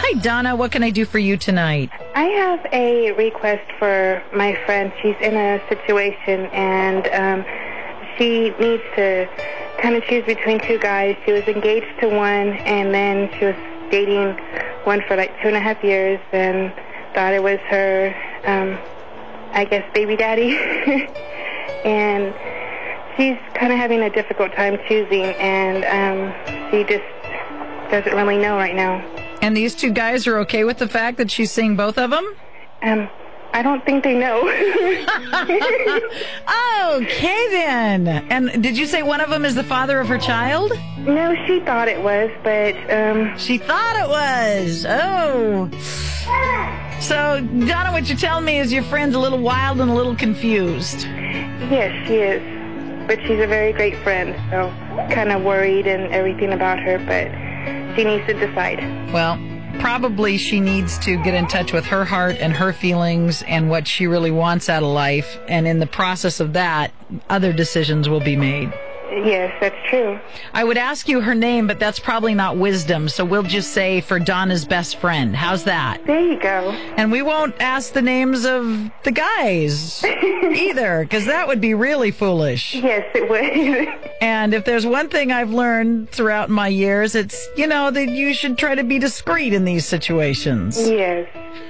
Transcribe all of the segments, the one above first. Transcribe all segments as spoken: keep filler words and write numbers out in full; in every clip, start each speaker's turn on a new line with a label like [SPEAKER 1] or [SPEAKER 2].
[SPEAKER 1] Hi, Donna. What can I do for you tonight?
[SPEAKER 2] I have a request for my friend. She's in a situation, and um, she needs to kind of choose between two guys. She was engaged to one, and then she was dating one for like two and a half years, and thought it was her, um, I guess, baby daddy. And she's kind of having a difficult time choosing, and um, she just doesn't really know right now.
[SPEAKER 1] And these two guys are okay with the fact that she's seeing both of them?
[SPEAKER 2] Um, I don't think they know.
[SPEAKER 1] Okay, then. And did you say one of them is the father of her child?
[SPEAKER 2] No, she thought it was, but... Um...
[SPEAKER 1] She thought it was. Oh. So, Donna, what you're telling me is your friend's a little wild and a little confused.
[SPEAKER 2] Yes, she is. But she's a very great friend, so kind of worried and everything about her, but she needs to decide.
[SPEAKER 1] Well, probably she needs to get in touch with her heart and her feelings and what she really wants out of life. And in the process of that, other decisions will be made.
[SPEAKER 2] Yes, that's true.
[SPEAKER 1] I would ask you her name, but that's probably not wisdom. So we'll just say for Donna's best friend. How's that?
[SPEAKER 2] There you go.
[SPEAKER 1] And we won't ask the names of the guys either, because that would be really foolish.
[SPEAKER 2] Yes, it would.
[SPEAKER 1] And if there's one thing I've learned throughout my years, it's, you know, that you should try to be discreet in these situations.
[SPEAKER 2] Yes.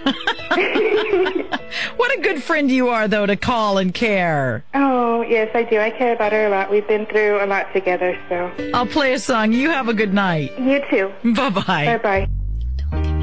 [SPEAKER 1] What a good friend you are, though, to call and care.
[SPEAKER 2] Oh, yes, I do. I care about her a lot. We've been through a lot together, so.
[SPEAKER 1] I'll play a song. You have a good night.
[SPEAKER 2] You too.
[SPEAKER 1] Bye-bye.
[SPEAKER 2] Bye-bye.